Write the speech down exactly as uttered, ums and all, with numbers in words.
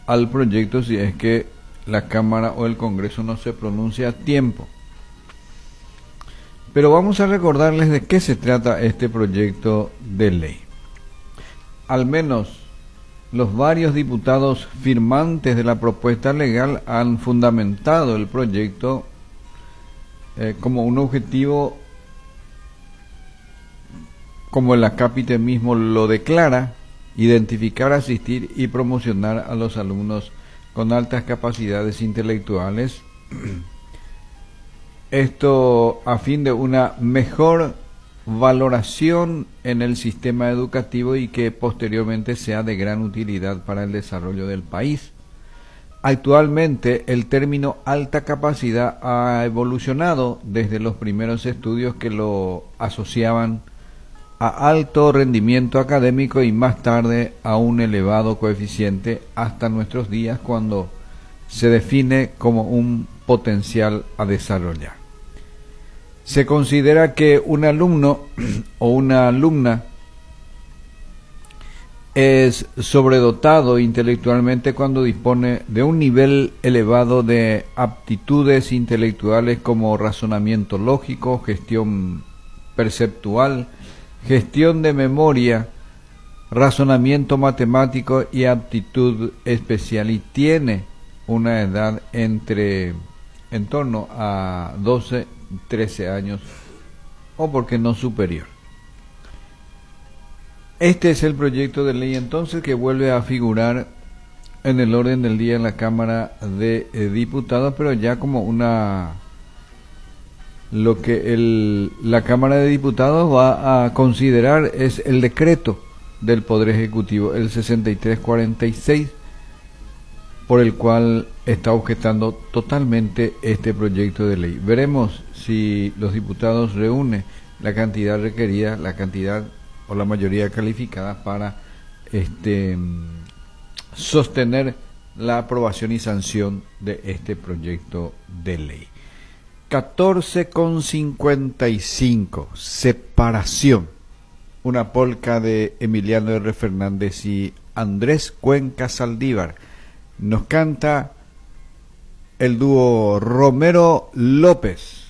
al proyecto si es que la Cámara o el Congreso no se pronuncia a tiempo. Pero vamos a recordarles de qué se trata este proyecto de ley. Al menos los varios diputados firmantes de la propuesta legal han fundamentado el proyecto eh, como un objetivo, como el acápite mismo lo declara, identificar, asistir y promocionar a los alumnos con altas capacidades intelectuales. Esto a fin de una mejor valoración en el sistema educativo y que posteriormente sea de gran utilidad para el desarrollo del país. Actualmente el término alta capacidad ha evolucionado desde los primeros estudios que lo asociaban a alto rendimiento académico y más tarde a un elevado coeficiente hasta nuestros días, cuando se define como un potencial a desarrollar. Se considera que un alumno o una alumna es sobredotado intelectualmente cuando dispone de un nivel elevado de aptitudes intelectuales como razonamiento lógico, gestión perceptual, gestión de memoria, razonamiento matemático y aptitud especial, y tiene una edad entre en torno a doce, trece años o por qué no superior. Este es el proyecto de ley entonces que vuelve a figurar en el orden del día en la Cámara de eh, Diputados, pero ya como una lo que el, la Cámara de Diputados va a considerar es el decreto del Poder Ejecutivo, el sesenta y tres cuarenta y seis, por el cual está objetando totalmente este proyecto de ley. Veremos si los diputados reúnen la cantidad requerida, la cantidad o la mayoría calificada para este sostener la aprobación y sanción de este proyecto de ley. catorce con cincuenta y cinco, separación. Una polca de Emiliano R. Fernández y Andrés Cuenca Saldívar. Nos canta el dúo Romero López.